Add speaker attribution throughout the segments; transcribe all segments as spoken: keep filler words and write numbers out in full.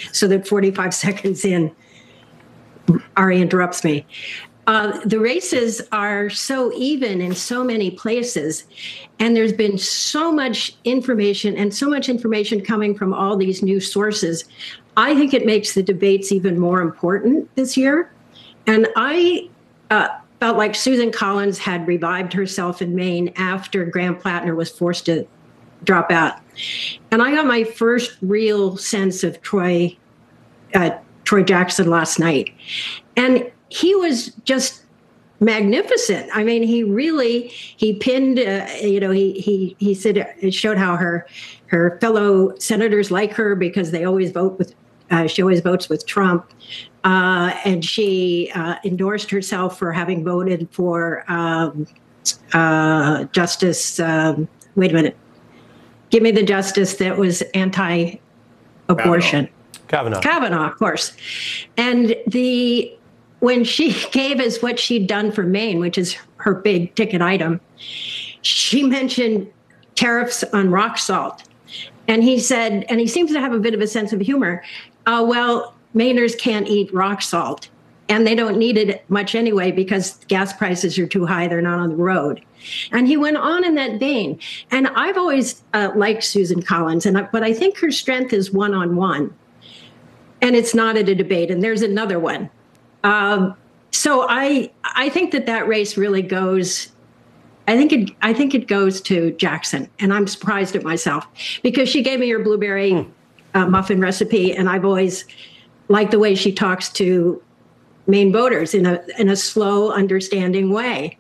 Speaker 1: so that forty-five seconds in, Ari interrupts me. Uh, the races are so even in so many places, and there's been so much information and so much information coming from all these new sources. I think it makes the debates even more important this year. And I uh, felt like Susan Collins had revived herself in Maine after Graham Plattner was forced to drop out. And I got my first real sense of Troy, uh, Troy Jackson last night. And he was just magnificent. I mean, he really, he pinned, uh, you know, he he he said, it showed how her her fellow senators like her because they always vote with, uh, she always votes with Trump. Uh, and she uh, endorsed herself for having voted for um, uh, Justice, um, wait a minute, give me the justice that was anti-abortion.
Speaker 2: Kavanaugh.
Speaker 1: Kavanaugh, of course. And the when she gave us what she'd done for Maine, which is her big ticket item, she mentioned tariffs on rock salt. And he said, and he seems to have a bit of a sense of humor, uh, well, Mainers can't eat rock salt. And they don't need it much anyway because gas prices are too high. They're not on the road. And he went on in that vein. And I've always uh, liked Susan Collins, and I, but I think her strength is one-on-one. And it's not at a debate. And there's another one. Um, so I I think that that race really goes. I think it I think it goes to Jackson, and I'm surprised at myself because she gave me her blueberry mm. uh, muffin recipe, and I've always liked the way she talks to Maine voters in a in a slow, understanding way.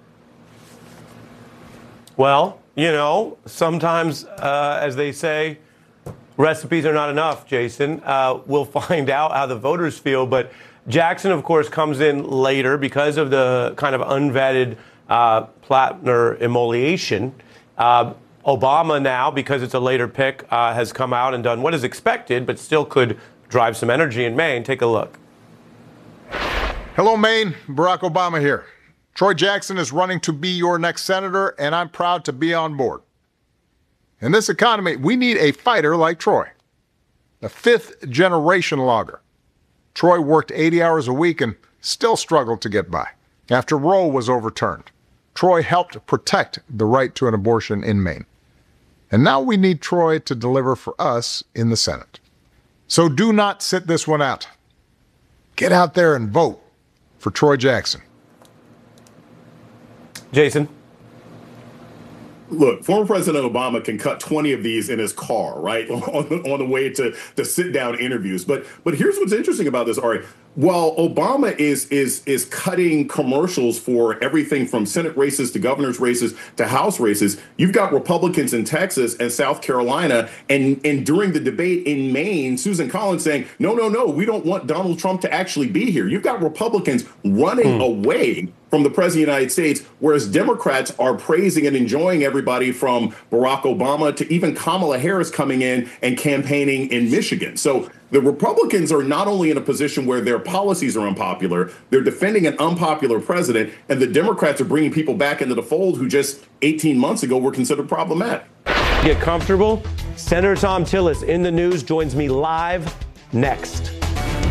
Speaker 2: Well, you know, sometimes, uh, as they say, recipes are not enough, Jason. Uh, we'll find out how the voters feel. But Jackson, of course, comes in later because of the kind of unvetted uh, Plattner emoliation. Uh, Obama now, because it's a later pick, uh, has come out and done what is expected, but still could drive some energy in Maine. Take a look.
Speaker 3: Hello, Maine. Barack Obama here. Troy Jackson is running to be your next senator, and I'm proud to be on board. In this economy, we need a fighter like Troy, a fifth-generation logger. Troy worked eighty hours a week and still struggled to get by. After Roe was overturned, Troy helped protect the right to an abortion in Maine. And now we need Troy to deliver for us in the Senate. So do not sit this one out. Get out there and vote for Troy Jackson.
Speaker 2: Jason?
Speaker 4: Look, former President Obama can cut twenty of these in his car, right, on, on the way to the sit-down interviews. But but here's what's interesting about this, Ari. While Obama is is is cutting commercials for everything from Senate races to governor's races to House races, you've got Republicans in Texas and South Carolina. And, and during the debate in Maine, Susan Collins saying, no, no, no, we don't want Donald Trump to actually be here. You've got Republicans running mm. away from the president of the United States, whereas Democrats are praising and enjoying everybody from Barack Obama to even Kamala Harris coming in and campaigning in Michigan. So the Republicans are not only in a position where their policies are unpopular, they're defending an unpopular president, and the Democrats are bringing people back into the fold who just eighteen months ago were considered problematic.
Speaker 2: Get comfortable. Senator Thom Tillis in the news joins me live next.